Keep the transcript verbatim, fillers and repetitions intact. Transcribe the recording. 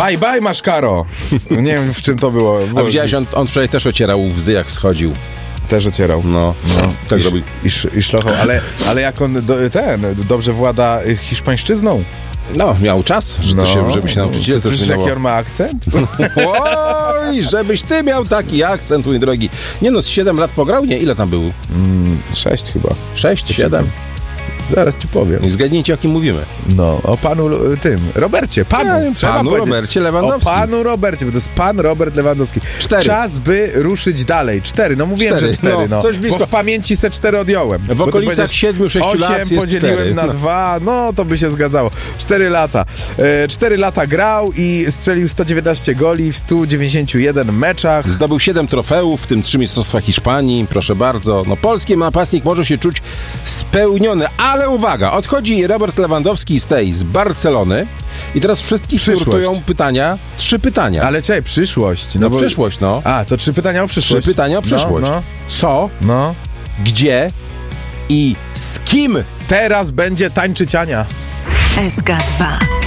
Bye, bye, maszkaro. Nie wiem, w czym to było. A widziałeś, on, on wczoraj też ocierał łzy, jak schodził. Też ocierał. No, no tak I, robi. I, i szlochał, ale, ale jak on do, ten, dobrze włada hiszpańszczyzną. No, miał czas, że No, to się, żeby się nauczyć. Ty słyszysz, jaki on ma akcent? Oj, żebyś ty miał taki akcent, mój drogi. Nie no, z siedem lat pograł? Nie, ile tam był? Mm, sześć chyba. Sześć, siedem. Zaraz ci powiem. I zgadnijcie, o kim mówimy. No, o panu tym, Robercie, panu, Nie, trzeba panu powiedzieć. Robercie Lewandowskim. O panu Robercie, bo to jest pan Robert Lewandowski. Cztery. Czas, by ruszyć dalej. Cztery, no mówiłem, Cztery, że cztery, no, no. coś blisko. Bo w pamięci se cztery odjąłem. W okolicach siedmiu, sześciu lat Osiem jest podzieliłem cztery. na No. dwa, no to by się zgadzało. Cztery lata. E, cztery lata grał i strzelił sto dziewiętnaście goli w stu dziewięćdziesięciu jeden meczach. Zdobył siedem trofeów, w tym trzy mistrzostwa Hiszpanii, proszę bardzo. No, polski napastnik może się czuć spełniony, ale uwaga, odchodzi Robert Lewandowski z tej, z Barcelony i teraz wszystkich Przyszłość. nurtują pytania, trzy pytania. Ale czekaj, przyszłość. no, bo... przyszłość, no. A, to trzy pytania o Trzy przyszłość. pytania o przyszłość. No, Co, no, no. gdzie i z kim? Teraz będzie tańczyć Ania. S K dwa.